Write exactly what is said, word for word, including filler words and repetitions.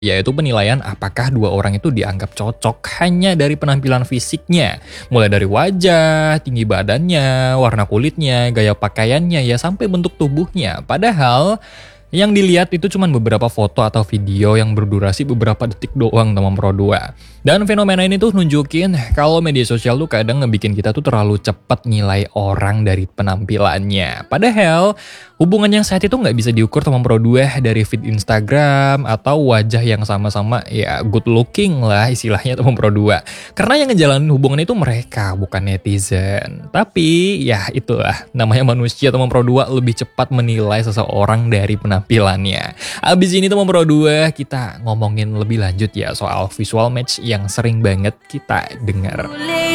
Yaitu penilaian apakah dua orang itu dianggap cocok hanya dari penampilan fisiknya. Mulai dari wajah, tinggi badannya, warna kulitnya, gaya pakaiannya, ya sampai bentuk tubuhnya. Padahal yang dilihat itu cuma beberapa foto atau video yang berdurasi beberapa detik doang teman Pro dua. Dan fenomena ini tuh nunjukin kalau media sosial tuh kadang ngebikin kita tuh terlalu cepat nilai orang dari penampilannya. Padahal hubungan yang sehat itu nggak bisa diukur teman Pro dua dari feed Instagram atau wajah yang sama-sama ya good looking lah istilahnya teman Pro dua. Karena yang ngejalanin hubungan itu mereka bukan netizen. Tapi ya itulah namanya manusia teman Pro dua lebih cepat menilai seseorang dari penampilannya. Abis ini teman Pro dua kita ngomongin lebih lanjut ya soal visual match yang sering banget kita dengar.